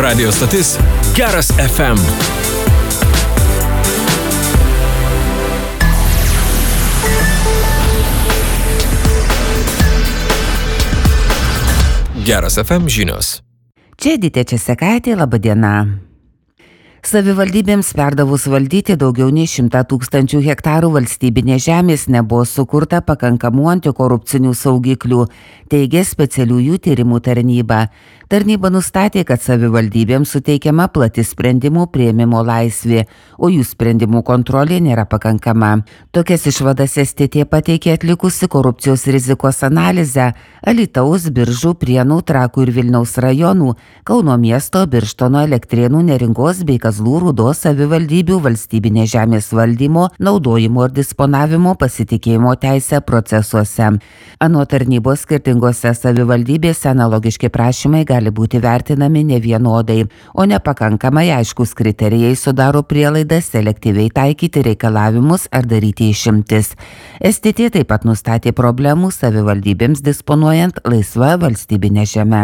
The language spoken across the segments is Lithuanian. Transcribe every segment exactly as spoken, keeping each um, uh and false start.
Radio stotis Geras F M. Geras F M žinios. Čia Edita Česekaitė, laba diena. Savivaldybėms perdavus valdyti daugiau nei šimtą tūkstančių hektarų valstybinės žemės nebuvo sukurta pakankamų antikorupcinių saugiklių, teigia specialiųjų tyrimų tarnyba. Tarnyba nustatė, kad savivaldybėms suteikiama plati sprendimų priėmimo laisvė, o jų sprendimų kontrolė nėra pakankama. Tokias išvadas S T T pateikė atlikusi korupcijos rizikos analizę Alytaus, Biržų, Prienų, Trakų ir Vilniaus rajonų, Kauno miesto, Birštono, Elektrėnų, Neringos bei Kazlų Rūdos savivaldybių valstybinės žemės valdymo, naudojimo ir disponavimo pasitikėjimo teisę procesuose. Anot tarnybos skirtingose savivaldybėse analogiški prašymai gali būti vertinami nevienodai, o nepakankamai aiškus kriterijai sudaro prielaidas selektyviai taikyti reikalavimus ar daryti išimtis. S T T taip pat nustatė problemų savivaldybėms disponuojant laisvą valstybinę žemę.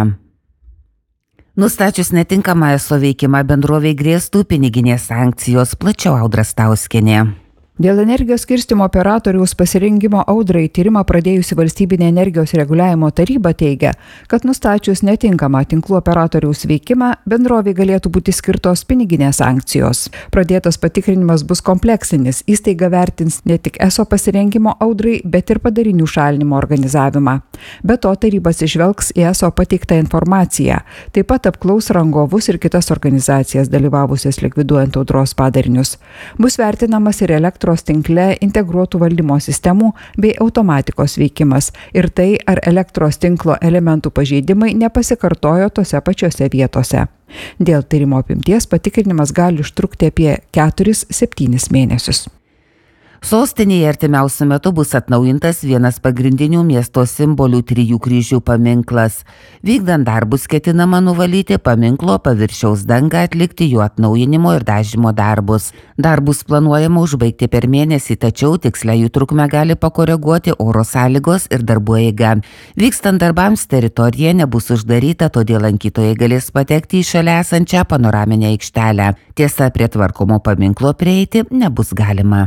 Nustačius netinkamą eso veikimą bendrovei grėstų piniginės sankcijos, plačiau Audra Stauskienė. Dėl energijos skirstymo operatoriaus pasirengimo audrai tyrimą pradėjusi Valstybinė energijos reguliavimo taryba teigia, kad nustačius netinkamą tinklų operatoriaus veikimą, bendrovei galėtų būti skirtos piniginės sankcijos. Pradėtas patikrinimas bus kompleksinis, įstaiga vertins ne tik eso pasirengimo audrai, bet ir padarinių šalinimo organizavimą. Be to, tarybas išvelgs į eso pateiktą informaciją, taip pat apklaus rangovus ir kitas organizacijas dalyvavusias likviduojant audros padarinius. Bus vertinamas ir elektros elektros tinkle integruotų valdymo sistemų bei automatikos veikimas ir tai, ar elektros tinklo elementų pažeidimai nepasikartojo tose pačiose vietose. Dėl tyrimo apimties patikrinimas gali užtrukti apie keturis septynis mėnesius. Sostinėje artimiausiu metu bus atnaujintas vienas pagrindinių miesto simbolių Trijų kryžių paminklas. Vykdant darbus ketinama nuvalyti paminklo paviršiaus dangą, atlikti jų atnaujinimo ir dažymo darbus. Darbus planuojama užbaigti per mėnesį, tačiau tikslę jų trukmę gali pakoreguoti oro sąlygos ir darbų eiga. Vykstant darbams teritorija nebus uždaryta, todėl lankytojai galės patekti į šalia esančią panoraminę aikštelę. Tiesa, prie tvarkomo paminklo prieiti nebus galima.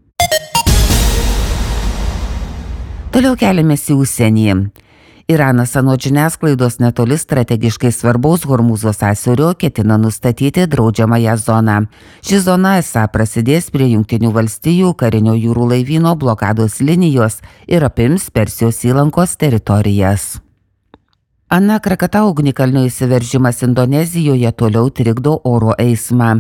Toliau keliamės į užsienį. Iranas anot žiniasklaidos netoli strategiškai svarbaus Hormūzo sąsiaurio ketina nustatyti draudžiamąją zoną. Ši zona esą prasidės prie Jungtinių valstijų karinio jūrų laivyno blokados linijos ir apims Persijos įlankos teritorijas. Ana Krakatau ugnikalnio įsiveržimas Indonezijoje toliau trikdo oro eismą.